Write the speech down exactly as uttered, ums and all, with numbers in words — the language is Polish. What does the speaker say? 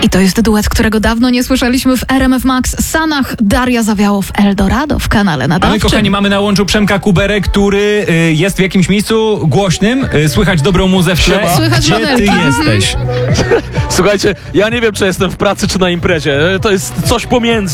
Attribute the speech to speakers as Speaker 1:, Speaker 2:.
Speaker 1: I to jest duet, którego dawno nie słyszeliśmy w R M F Max. Sanach, Daria Zawiało w Eldorado w kanale nadawczym.
Speaker 2: A my, kochani, mamy na łączu Przemka Kuberę, który y, jest w jakimś miejscu głośnym. Y, słychać dobrą muzę w tle.
Speaker 1: Słychać
Speaker 2: Gdzie ty
Speaker 1: modelki.
Speaker 2: jesteś?
Speaker 3: Słuchajcie, ja nie wiem, czy jestem w pracy, czy na imprezie. To jest coś pomiędzy.